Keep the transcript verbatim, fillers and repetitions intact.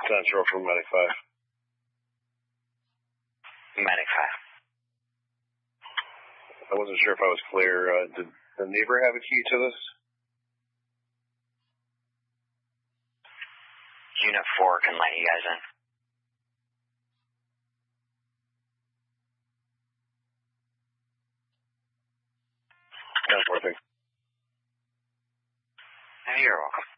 Central from Medic five. Medic five. I wasn't sure if I was clear. Uh, did the neighbor have a key to this? Unit four can let you guys in. That's one thing. You're welcome.